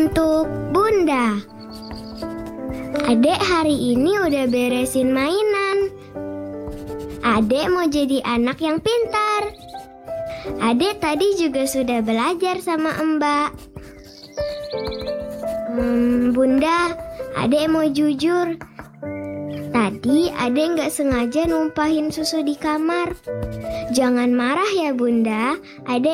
Untuk Bunda. Adek hari ini udah beresin mainan. Adek mau jadi anak yang pintar. Adek tadi juga sudah belajar sama Mbak. Bunda, adek mau jujur. Tadi adek nggak sengaja numpahin susu di kamar. Jangan marah ya Bunda, adek